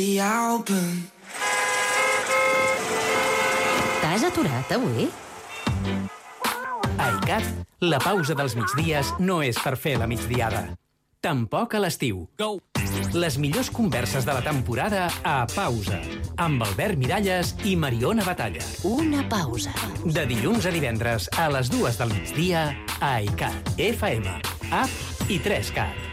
T'has aturat avui? A ICAT, la pausa dels migdies no és per fer la migdiada. Tampoc a l'estiu. Les millors converses de la temporada a Pausa, amb Albert Miralles i Mariona Batalla. Una pausa. De dilluns a divendres a les 2 del migdia a ICAT FM, app i 3CAT.